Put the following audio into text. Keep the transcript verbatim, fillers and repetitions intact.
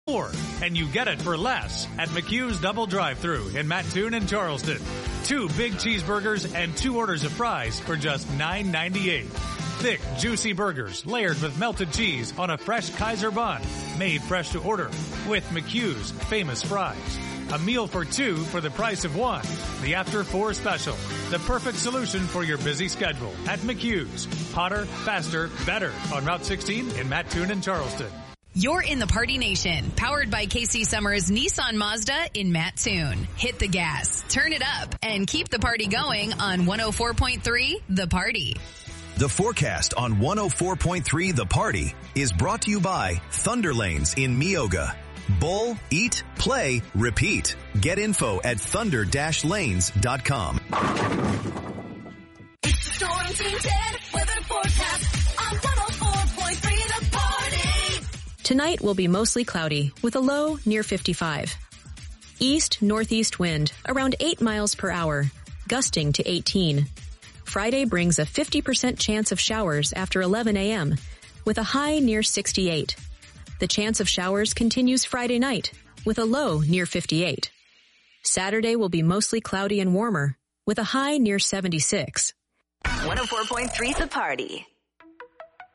more, and you get it for less at McHugh's Double Drive-Thru in Mattoon and Charleston. Two big cheeseburgers and two orders of fries for just nine ninety-eight. Thick, juicy burgers layered with melted cheese on a fresh Kaiser bun, made fresh to order with McHugh's famous fries. A meal for two for the price of one. The After Four Special. The perfect solution for your busy schedule at McHugh's. Hotter, faster, better on Route sixteen in Mattoon and Charleston. You're in the Party Nation, powered by Casey Summers Nissan Mazda in Mattoon. Hit the gas, turn it up, and keep the party going on one oh four point three The Party. The forecast on one oh four point three The Party is brought to you by Thunder Lanes in Meoga. Bowl, eat, play, repeat. Get info at thunder dash lanes dot com. It's the Storm Team ten weather forecast on one oh four point three The Party. Tonight will be mostly cloudy with a low near fifty-five. East-northeast wind around eight miles per hour, gusting to eighteen. Friday brings a fifty percent chance of showers after eleven a.m. with a high near sixty-eight. The chance of showers continues Friday night with a low near fifty-eight. Saturday will be mostly cloudy and warmer with a high near seventy-six. one oh four point three The Party.